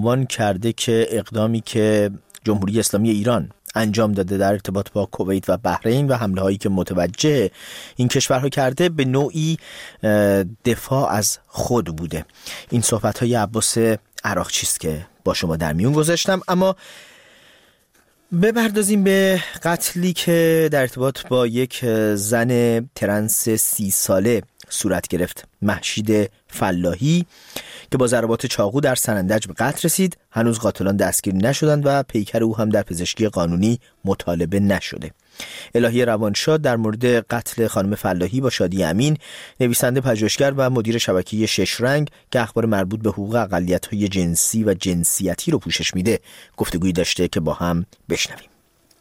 عنوان کرده که اقدامی که جمهوری اسلامی ایران انجام داده در ارتباط با کویت و بحرین و حمله هایی که متوجه این کشورها کرده به نوعی دفاع از خود بوده. این صحبت های عباس عراقچی است که با شما در میون گذاشتم. اما بپردازیم به قتلی که در ارتباط با یک زن ترنس 30 ساله صورت گرفت، مهشید فلاحی، که با ضربات چاقو در سنندج به قتل رسید. هنوز قاتلان دستگیر نشدند و پیکر او هم در پزشکی قانونی مطالبه نشده. الهی روانشاد در مورد قتل خانم فلاحی با شادی امین، نویسنده پژوهشگر و مدیر شبکه 6 رنگ که اخبار مربوط به حقوق اقلیت‌های جنسی و جنسیتی رو پوشش میده، گفتگویی داشته که با هم بشنویم.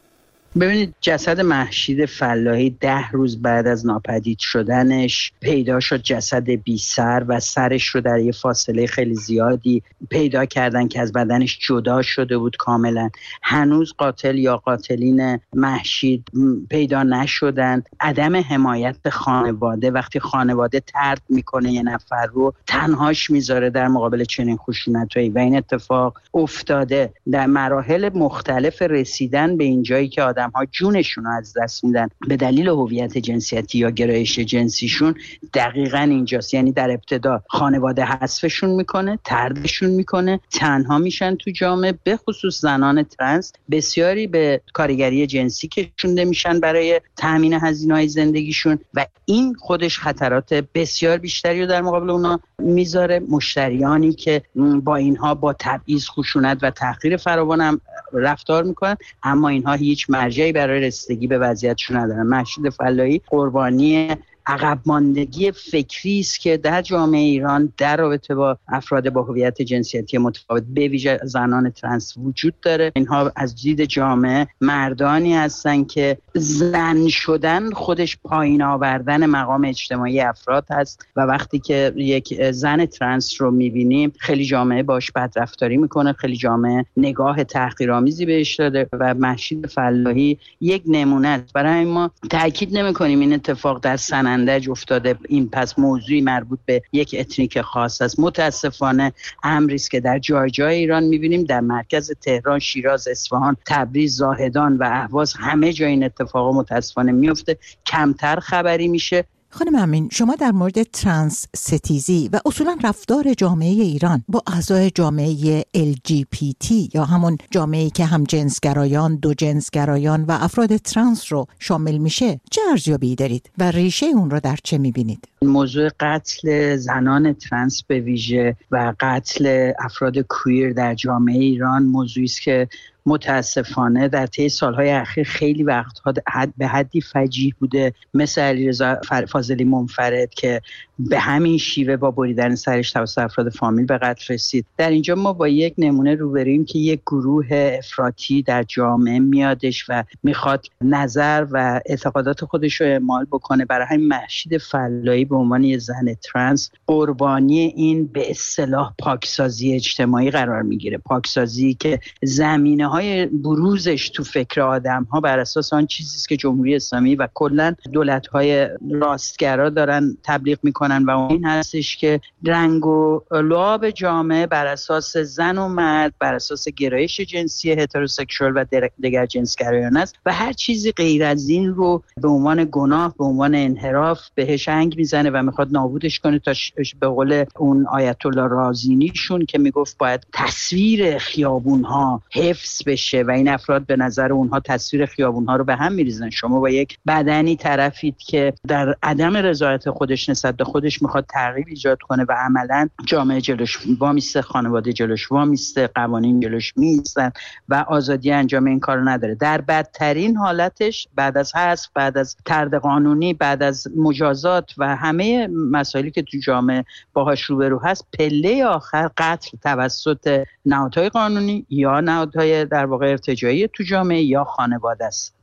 ببینید، جسد مهشید فلاحی 10 روز بعد از ناپدید شدنش پیدا شد. جسد بی سر و سرش رو در یه فاصله خیلی زیادی پیدا کردن که از بدنش جدا شده بود کاملا. هنوز قاتل یا قاتلین مهشید پیدا نشدن. عدم حمایت خانواده، وقتی خانواده طرد میکنه یه نفر رو، تنهاش میذاره در مقابل چنین خشونتایی و این اتفاق افتاده. در مراحل مختلف رسیدن به این جایی که آدم‌ها جونشون رو از دست میدن به دلیل هویت جنسیتی یا گرایش جنسیشون، دقیقاً اینجاست. یعنی در ابتدا خانواده حذفشون میکنه، طردشون میکنه، تنها میشن تو جامعه. به خصوص زنان ترنس بسیاری به کارگری جنسی کشونده میشن برای تامین هزینه‌های زندگیشون و این خودش خطرات بسیار بیشتری رو در مقابل اونا میذاره. مشتریانی که با اینها با تبعیض، خشونت و تحقیر فراوان هم رفتار میکنن، اما اینها هیچ مرجعی برای رسیدگی به وضعیتشون ندارن. مهشید فلاحی قربانی عقب ماندگی فکری است که در جامعه ایران در رابطه با افراد با هویت جنسیتی متفاوت به ویژه زنان ترنس وجود داره. اینها از دید جامعه مردانی هستن که زن شدن خودش پایین آوردن مقام اجتماعی افراد هست و وقتی که یک زن ترنس رو میبینیم خیلی جامعه باش بدرفتاری میکنه، خیلی جامعه نگاه تحقیرآمیزی بهش داده و مهشید فلاحی یک نمونه است. برای ما تاکید نمی‌کنیم این اتفاق در سنندج افتاده، این پس موضوعی مربوط به یک اتنیک خاص است. متاسفانه امری است که در جای جای ایران می‌بینیم، در مرکز تهران، شیراز، اصفهان، تبریز، زاهدان و اهواز، همه جای این اتفاقا متاسفانه میفته. کمتر خبری میشه. خانم امین، شما در مورد ترنس ستیزی و اصولا رفتار جامعه ایران با اعضای جامعه LGBT یا همون جامعه‌ای که هم جنسگرایان، دو جنسگرایان و افراد ترنس رو شامل میشه چه ارزیابی دارید و ریشه اون رو در چه میبینید؟ موضوع قتل زنان ترنس به ویژه و قتل افراد کویر در جامعه ایران موضوعی است که متاسفانه در طی سالهای اخیر خیلی وقتها به حدی فجیع بوده، مثل علیرضا فاضلی منفرد که به همین شیوه با بریدن سرش توسط افراد فامیل به قتل رسید. در اینجا ما با یک نمونه روبرویم که یک گروه افراطی در جامعه میادش و میخواد نظر و اعتقادات خودش رو اعمال بکنه. برای همین مهشید فلاحی به عنوان یک زن ترنس قربانی این به اصطلاح پاکسازی اجتماعی قرار میگیره. پاکسازی که زمینه‌های بروزش تو فکر آدم‌ها بر اساس آن چیزی است که جمهوری اسلامی و کلاً دولت‌های راستگرا دارن تبلیغ میکنن و این هستش که رنگ و لعاب جامعه بر اساس زن و مرد، بر اساس گرایش جنسی هتروسکشوال و دیگر جنسگرایانه است و هر چیزی غیر از این رو به عنوان گناه، به عنوان انحراف بهش انگ میزنه و میخواد نابودش کنه تا به قول اون آیت الله رازینیشون که میگفت باید تصویر خیابون‌ها حفظ بشه و این افراد به نظر اونها تصویر خیابون‌ها رو به هم میریزن. شما با یک بدنی طرفید که در عدم رضایت خودش نسبت به خودش میخواد تغییر ایجاد کنه و عملاً جامعه جلوش وامیسته، خانواده جلوش وامیسته، قوانین جلوش میستن و آزادی انجام این کارو نداره. در بدترین حالتش بعد از حذف، بعد از طرد قانونی، بعد از مجازات و همه مسائلی که تو جامعه باهاش روبرو هست، پله آخر قتل توسط نهادهای قانونی یا نهادهای در واقع ارتجاعی تو جامعه یا خانواده است.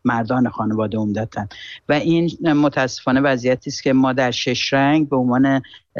مردان خانواده عمدتاً. و این متاسفانه وضعیتی است که ما در 6 رنگ به عنوان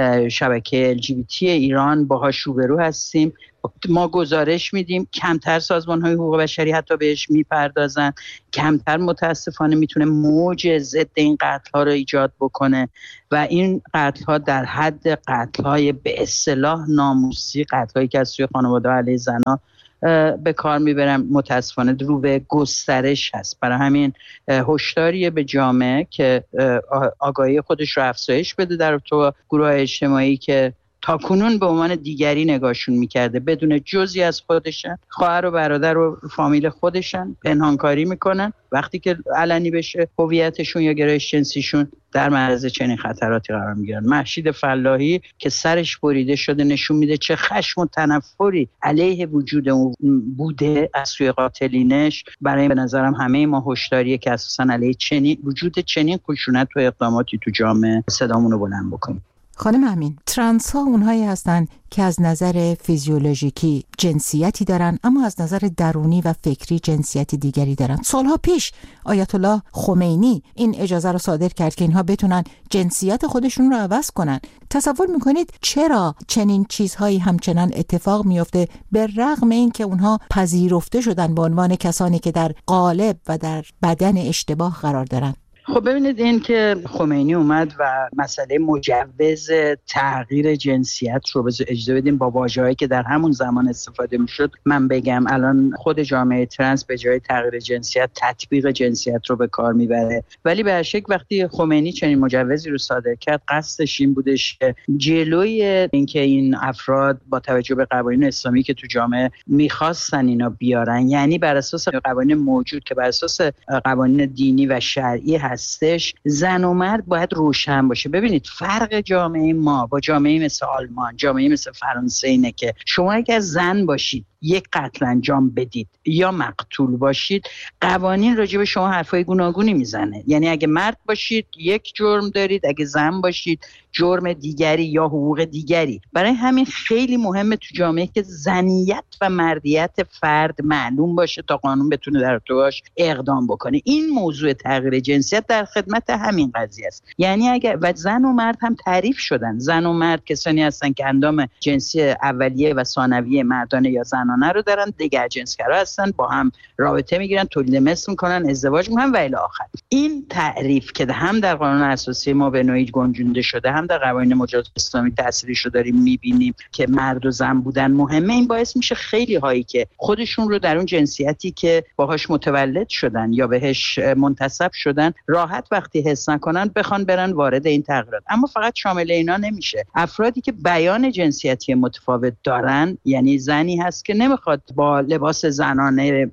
شبکه LGBT ایران باهاش روبرو هستیم. ما گزارش میدیم، کمتر سازمان‌های حقوق بشری حتی بهش میپردازن، کمتر متاسفانه میتونه موج ضد این قتل‌ها رو ایجاد بکنه و این قتل‌ها در حد قتل‌های به اصطلاح ناموسی، قتل‌هایی که از سوی خانواده علیه زن‌ها به کار میبرم، متاسفانه رو به گسترش هست. برای همین هشداریه به جامعه که آگاهی خودش رو افزایش بده در تو گروه اجتماعی که تاکنون به عنوان دیگری نگاهشون میکرده، بدون جزئی از خودشن، خواهر و برادر و فامیل خودشن، پنهانکاری میکنن. وقتی که علنی بشه هویتشون یا گرایش جنسیشون، در معرض چنین خطراتی قرار میگیرن. مهشید فلاحی که سرش بریده شده نشون میده چه خشم و تنفری علیه وجود اون بوده از سوی قاتلینش. برای به نظرم همه ما هشداریه که اساساً علیه وجود چنین خشونت و اقداماتی تو جامعه صدامون رو بلند بکنیم. خانم امین، ترنس ها اونهایی هستن که از نظر فیزیولوژیکی جنسیتی دارن اما از نظر درونی و فکری جنسیتی دیگری دارن. سالها پیش آیت الله خمینی این اجازه رو صادر کرد که اینها بتونن جنسیت خودشون رو عوض کنن. تصور میکنید چرا چنین چیزهایی همچنان اتفاق میفته به رغم اینکه اونها پذیرفته شدن به عنوان کسانی که در قالب و در بدن اشتباه قرار دارن؟ خب ببینید، این که خمینی اومد و مسئله مجوز تغییر جنسیت رو اجازه بدیم با واژه‌هایی که در همون زمان استفاده میشد، من بگم الان خود جامعه ترنس به جای تغییر جنسیت تطبیق جنسیت رو به کار میبره. ولی به هر شکل وقتی خمینی چنین مجوزی رو صادر کرد، قصدش این بودش که جلوی اینکه این افراد با توجه به قوانین اسلامی که تو جامعه میخواستن اینا بیارن، یعنی بر اساس قوانین موجود که بر اساس قوانین دینی و شرعی هستش، زن و مرد باید روشن باشه. ببینید فرق جامعه ما با جامعه مثل آلمان، جامعه مثل فرانسه اینه که شما اگر زن باشید یک قتل انجام بدید یا مقتول باشید، قوانین راجع به شما حرفای گوناگونی میزنه. یعنی اگه مرد باشید یک جرم دارید، اگه زن باشید جرم دیگری یا حقوق دیگری. برای همین خیلی مهمه تو جامعه که زنیت و مردیت فرد معلوم باشه تا قانون بتونه در ارتباطش اقدام بکنه. این موضوع تغییر جنسیت در خدمت همین قضیه است. یعنی اگر و زن و مرد هم تعریف شدن. زن و مرد کسانی هستن که اندام جنسی اولیه و ثانویه مردانه یا زنانه رو دارن، دیگر جنسگرا هستن، با هم رابطه میگیرن، تولید مثل میکنن، ازدواج میکنن و الی آخر. این تعریف که هم در قانون اساسی ما به نوعی گنجونده شده، هم در قوانین مجاز اسلامی تأثیرش رو داریم میبینیم که مرد و زن بودن مهمه. این باعث میشه خیلی هایی که خودشون رو در اون جنسیتی که باهاش متولد شدن یا بهش منتسب شدن راحت وقتی حس نکنن بخوان برن وارد این تغییرات. اما فقط شامل اینا نمیشه. افرادی که بیان جنسیتی متفاوت دارن، یعنی زنی هست که نمیخواد با لباس زنانه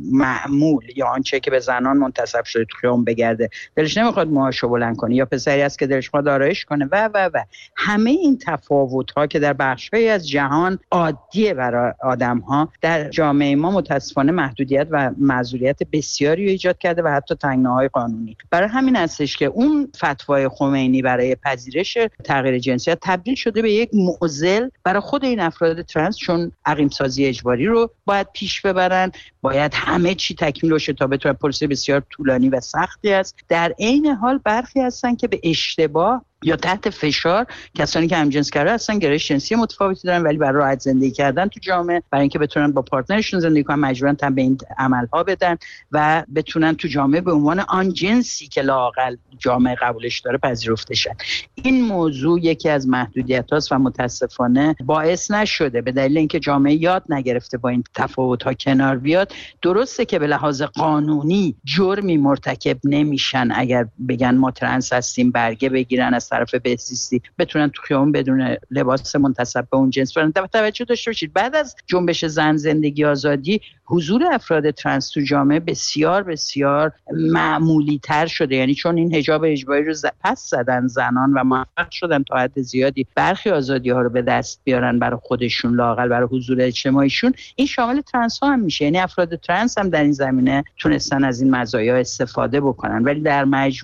معمول یا آنچه که به زنان منتسب شده تو خیابون بگرده، دلش نمیخواد موهاشو بلند کنه، یا پسری هست که دلش میخواد آرایش کنه و همه این تفاوت‌ها که در بخش‌هایی از جهان عادیه برای آدم‌ها، در جامعه ما متأسفانه محدودیت و معذوریت بسیاری رو ایجاد کرده و حتی تنگناهای قانونی. برای همین هستش که اون فتوای خمینی برای پذیرش تغییر جنسیت تبدیل شده به یک معضل برای خود این افراد ترنس، چون عقیم سازی اجباری رو باید پیش ببرن، باید همه چی تکمیل بشه تا بتونن. پروسه بسیار طولانی و سختی است. در عین حال برخی هستن که به اشتباه یا تحت فشار، کسانی که همجنسگرا هستن، گرایش جنسی متفاوتی دارن، ولی برای راحت زندگی کردن تو جامعه، برای اینکه بتونن با پارتنرشون زندگی کنن، مجبورن تن به این عمل‌ها بدن و بتونن تو جامعه به عنوان آن جنسی که لااقل جامعه قبولش داره پذیرفته شن. این موضوع یکی از محدودیت‌هاست و متاسفانه باعث نشده به دلیل اینکه جامعه یاد نگرفته با این تفاوت‌ها کنار بیاد. درسته که به لحاظ قانونی جرمی مرتکب نمیشن اگر بگن ما ترنس هستیم، برگه بگیرن از طرف بهزیستی، بتونن تو خیابون بدون لباس منتسب به اون جنس برن. توجه داشته باشید بعد از جنبش زن زندگی آزادی، حضور افراد ترنس تو جامعه بسیار بسیار معمولی تر شده. یعنی چون این حجاب اجباری رو پس زدن زنان و موفق شدن تا حد زیادی برخی آزادی ها رو به دست بیارن برای خودشون، لااقل برای حضور اجتماعیشون. این شامل ترنس ها هم میشه. یعنی افراد ترنس هم در این زمینه تونستن از این مزایا استفاده بکنن. ولی در مجموع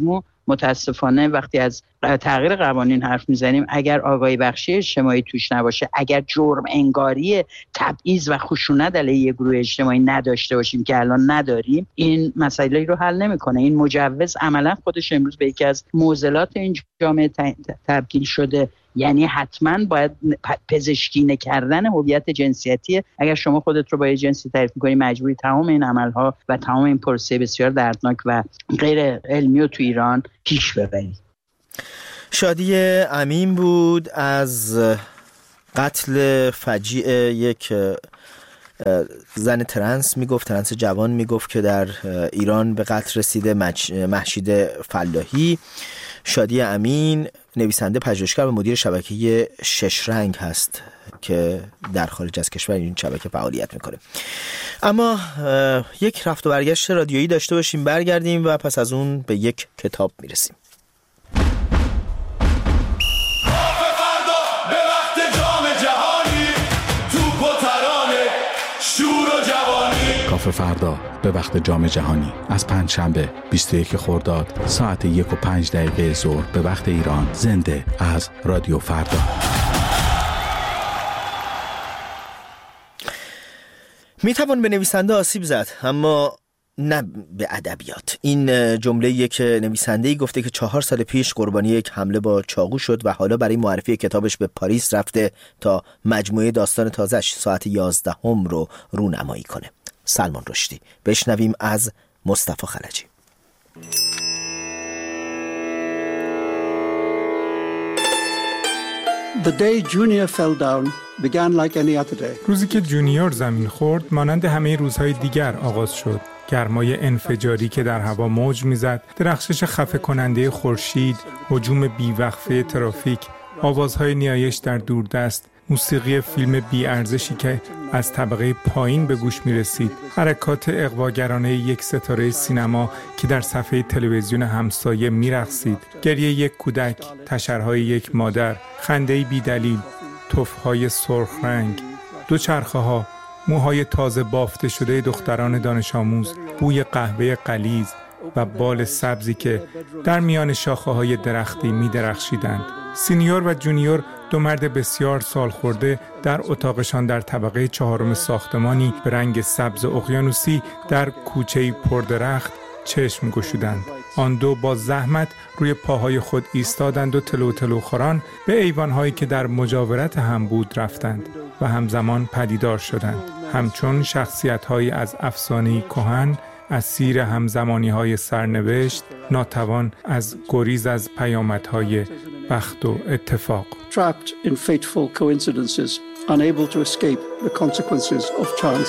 متاسفانه وقتی از تغییر قوانین حرف میزنیم، اگر آگاهی بخشی اجتماعی توش نباشه، اگر جرم انگاری تبعیض و خشونت علیه یک گروه اجتماعی نداشته باشیم که الان نداریم، این مسائلی رو حل نمیکنه. این مجوز عملا خودش امروز به یکی از معضلات این جامعه تبدیل شده. یعنی حتما باید پزشکی نکردن هویت جنسیتیه. اگر شما خودت رو با یه جنسی تعریف می‌کنی، مجبوری تمام این عمل‌ها و تمام این پروسه بسیار دردناک و غیر علمی رو تو ایران پیش ببری. شادی امین بود از قتل فجیع یک زن ترنس جوان میگفت که در ایران به قتل رسیده، مهشید فلاحی. شادی امین نویسنده، پژوهشگر و مدیر شبکه شش رنگ هست که در خارج از کشور این شبکه فعالیت میکنه. اما یک رفت و برگشت رادیویی داشته باشیم، برگردیم و پس از اون به یک کتاب میرسیم. کافه فردا به وقت جام جهانی از پنجشنبه 21 خرداد ساعت 1:05 ظهر به وقت ایران، زنده از رادیو فردا. میتوان به نویسنده آسیب زد، اما نه به ادبیات. این جمله که نویسنده‌ای گفته که 4 سال پیش قربانی یک حمله با چاقو شد و حالا برای معرفی کتابش به پاریس رفته تا مجموعه داستان تازه‌اش ساعت 11 رو رونمایی کنه. سلمان رشدی. بشنویم از مصطفی خلجی. The day Junior fell down began like any other day. روزی که جونیور زمین خورد مانند همه روزهای دیگر آغاز شد. گرمای انفجاری که در هوا موج میزد، درخشش خفه کننده خورشید، هجوم بیوقفه ترافیک، آوازهای نیایش در دوردست، موسیقی فیلم بی‌ارزشی که از طبقه پایین به گوش می‌رسید، حرکات اغواگرانه یک ستاره سینما که در صفحه تلویزیون همسایه می‌رقصید، گریه یک کودک، تشرهای یک مادر، خنده‌ای بی‌دلیل، تف‌های سرخ رنگ، دوچرخه‌ها، موهای تازه بافته شده دختران دانش آموز، بوی قهوه غلیظ و بال سبزی که در میان شاخه‌های درختی می‌درخشیدند. سینیور و جونیور، دو مرد بسیار سال خورده، در اتاقشان در طبقه 4 ساختمانی به رنگ سبز اقیانوسی در کوچه‌ای پردرخت چشم گشودند. آن دو با زحمت روی پاهای خود ایستادند و تلو تلو خوران به ایوان‌هایی که در مجاورت هم بود رفتند و همزمان پدیدار شدند، همچون شخصیت‌هایی از افسانه‌ای کهن، اسیر همزمانی‌های سرنوشت، ناتوان از گریز از پیامدهای بخت و اتفاق. Trapped in fateful coincidences, unable to escape the consequences of chance.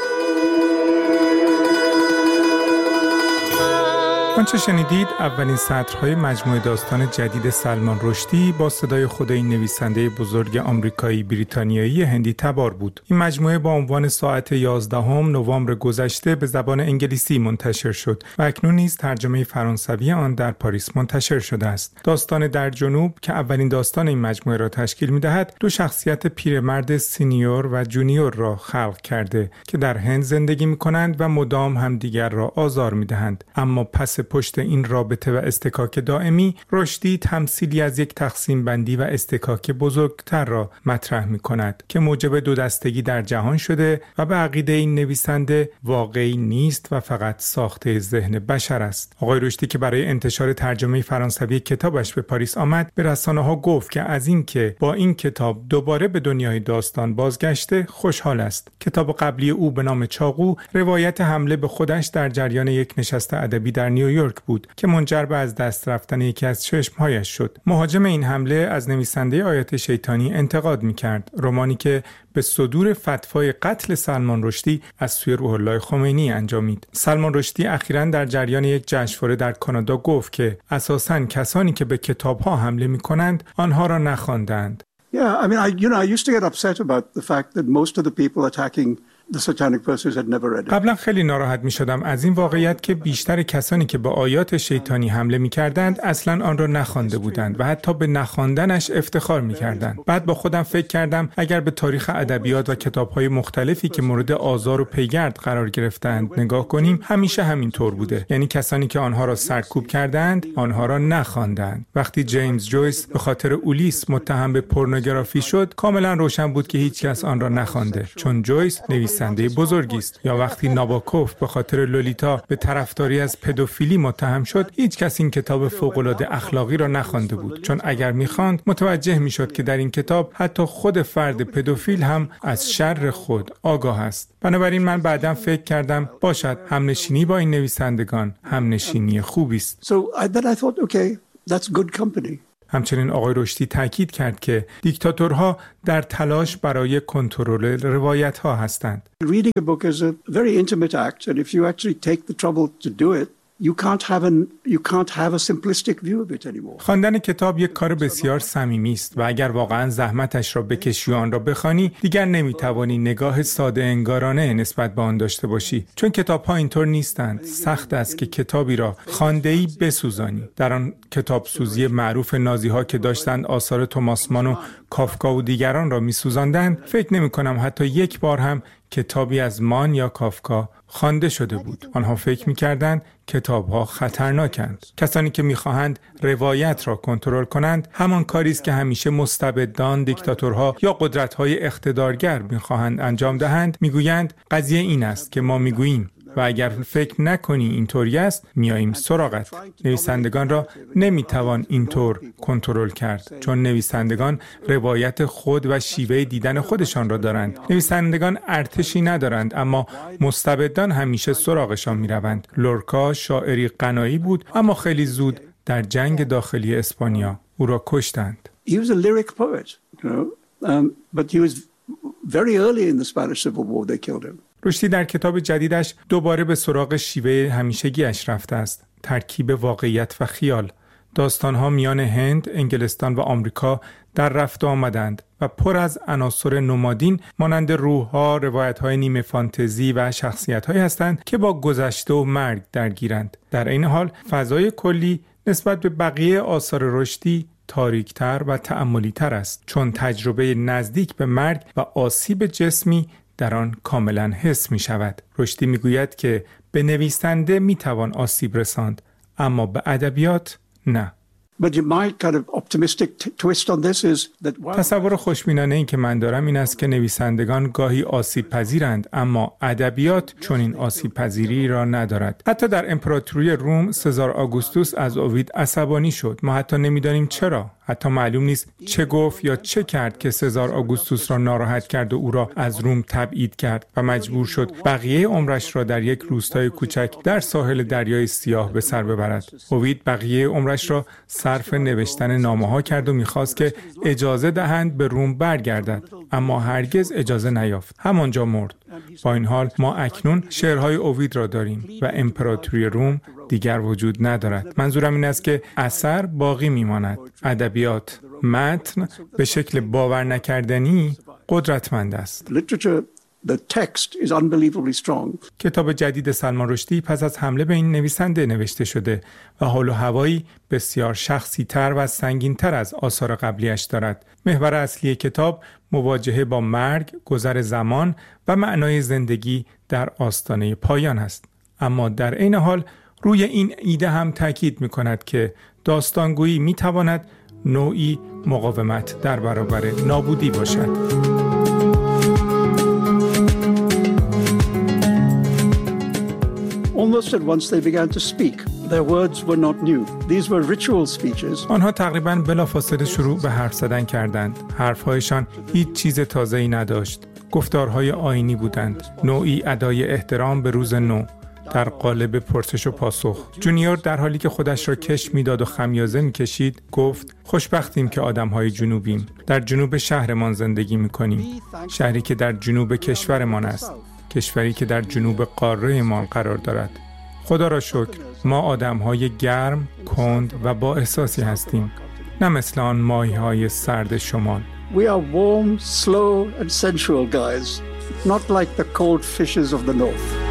آنچه شنیدید اولین سطرهای مجموعه داستان جدید سلمان رشدی با صدای خود این نویسنده بزرگ آمریکایی بریتانیایی هندی تبار بود. این مجموعه با عنوان ساعت 11 نوامبر گذشته به زبان انگلیسی منتشر شد و اکنون نیز ترجمه فرانسوی آن در پاریس منتشر شده است. داستان در جنوب که اولین داستان این مجموعه را تشکیل می‌دهد، دو شخصیت پیرمرد سینیور و جونیور را خلق کرده که در هند زندگی می‌کنند و مدام همدیگر را آزار می‌دهند. اما پس پشت این رابطه و استکاک دائمی، رشدی تمثیلی از یک تقسیم بندی و استکاک بزرگتر را مطرح می کند که موجب دو دستگی در جهان شده و به عقیده این نویسنده واقعی نیست و فقط ساخته ذهن بشر است. آقای رشدی که برای انتشار ترجمه فرانسوی کتابش به پاریس آمد، به رسانه‌ها گفت که از این که با این کتاب دوباره به دنیای داستان بازگشته خوشحال است. کتاب قبلی او به نام چاقو، روایت حمله به خودش در جریان یک نشست ادبی در نیویورک بود که منجر به از دست رفتن یکی از چشمهایش شد. مهاجم این حمله از نویسنده آیات شیطانی انتقاد می‌کرد، رمانی که به صدور فتوای قتل سلمان رشدی از سوی روح الله خمینی انجامید. سلمان رشدی اخیراً در جریان یک جشنواره در کانادا گفت که اساساً کسانی که به کتاب‌ها حمله می‌کنند آنها را نخواندند. Yeah, I mean, I used to get upset about the fact that most of the people attacking the Satanic Verses had never read it. قبلا خیلی ناراحت می شدم از این واقعیت که بیشتر کسانی که به آیات شیطانی حمله می کردند اصلا آن را نخوانده بودند و حتی به نخواندنش افتخار می کردند. بعد با خودم فکر کردم اگر به تاریخ ادبیات و کتاب‌های مختلفی که مورد آزار و پیگرد قرار گرفتند نگاه کنیم، همیشه همین طور بوده. یعنی کسانی که آنها را سرکوب کردند، آنها را نخواندند. وقتی جیمز جویس به خاطر اولیس متهم به پورنوگرافی شد، کاملا روشن بود که هیچ کس آن را نخوانده، چون جویس نویسنده بزرگی است. یا وقتی نابوکوف به خاطر لولیتا به طرفداری از پدوفیلی متهم شد، هیچ کس این کتاب فوق‌العاده اخلاقی را نخوانده بود، چون اگر می‌خواند متوجه می‌شد که در این کتاب حتی خود فرد پدوفیل هم از شر خود آگاه است. بنابراین من بعداً فکر کردم باشد همنشینی با این نویسندگان همنشینی خوبی است. So then I thought, okay, that's good company. همچنین آقای رشدی تاکید کرد که دیکتاتورها در تلاش برای کنترل روایت‌ها هستند. Reading a book is a very intimate act, and if you actually take the trouble to do it, you can't have a simplistic view of it anymore. خواندن کتاب یک کار بسیار صمیمی است و اگر واقعا زحمتش را بکشی و آن را بخوانی، دیگر نمیتوانی نگاه ساده انگارانه نسبت به آن داشته باشی، چون کتاب‌ها اینطور نیستند. سخت است که کتابی را خوانده‌ای بسوزانی. در آن کتاب سوزی معروف نازی‌ها که داشتند آثار توماس مان و کافکا و دیگران را می‌سوزاندند، فکر نمی‌کنم حتی یک بار هم کتابی از مان یا کافکا خوانده شده بود. آنها فکر می‌کردند کتاب‌ها خطرناکند. کسانی که می‌خواهند روایت را کنترل کنند، همان کاری است که همیشه مستبدان، دیکتاتورها یا قدرت‌های اقتدارگر می‌خواهند انجام دهند. می‌گویند قضیه این است که ما می‌گوییم و اگر فکر نکنی اینطوری است میاییم سراغت. نویسندگان را نمیتوان اینطور کنترل کرد، چون نویسندگان روایت خود و شیوه دیدن خودشان را دارند. نویسندگان ارتشی ندارند، اما مستبدان همیشه سراغشان میروند. لورکا شاعری غنایی بود، اما خیلی زود در جنگ داخلی اسپانیا او را کشتند. He was a lyric poet, you know, but he was very early in the Spanish Civil War they killed him. رشدی در کتاب جدیدش دوباره به سراغ شیوه همیشگیش رفته است، ترکیب واقعیت و خیال. داستانها میان هند، انگلستان و آمریکا در رفت آمدند و پر از عناصر نمادین مانند روح‌ها، روایت‌های نیمه فانتزی و شخصیت‌هایی هستند که با گذشته و مرگ درگیرند. در این حال فضای کلی نسبت به بقیه آثار رشدی تاریک‌تر و تأملی‌تر است، چون تجربه نزدیک به مرگ و آسیب جسمی در آن کاملا حس می شود. رشدی می گوید که به نویسنده می توان آسیب رساند، اما به ادبیات نه. تصور خوشبینانه این که من دارم این است که نویسندگان گاهی آسیب پذیرند، اما ادبیات چون این آسیب پذیری را ندارد. حتی در امپراتوری روم سزار آگوستوس از اوید عصبانی شد. ما حتی نمیدانیم چرا. حتی معلوم نیست چه گفت یا چه کرد که سزار آگوستوس را ناراحت کرد و او را از روم تبعید کرد و مجبور شد بقیه عمرش را در یک روستای کوچک در ساحل دریای سیاه به سر ببرد. اوید بقیه عمرش را صرف نوشتن نامه‌ها کرد و می‌خواست که اجازه دهند به روم برگردد، اما هرگز اجازه نیافت. همانجا مرد. با این حال ما اکنون شعرهای اوید را داریم و امپراتوری روم دیگر وجود ندارد. منظورم این است که اثر باقی میماند. ادبیات، متن به شکل باور نکردنی قدرتمند است. The text is unbelievably strong. کتاب جدید سلمان رشدی پس از حمله به این نویسنده نوشته شده و حال و هوایی بسیار شخصی تر و سنگین تر از آثار قبلیش دارد. محور اصلی کتاب مواجهه با مرگ، گذر زمان و معنای زندگی در آستانه پایان است. اما در عین حال روی این ایده هم تاکید می‌کند که داستانگویی می‌تواند نوعی مقاومت در برابر نابودی باشد. Almost at once they began to speak. Their words were not new. These were ritual speeches. آنها تقریباً بلافاصله شروع به حرف زدن کردند. حرف‌هایشان هیچ چیز تازه‌ای نداشت. گفتارهای آیینی بودند. نوعی ادای احترام به روز نو در قالب پرسش و پاسخ. جونیور در حالی که خودش را کش میداد و خمیازه میکشید گفت خوشبختیم که آدم‌های جنوبیم. در جنوب شهرمان زندگی می‌کنیم. شهری که در جنوب کشورمان است. کشوری که در جنوب قاره ما قرار دارد. خدا را شکر ما آدم‌های گرم، کند و با احساسی هستیم، نه مثل آن ماهی‌های سرد شمال. We are warm, slow and sensual guys not like the cold fishes of the north.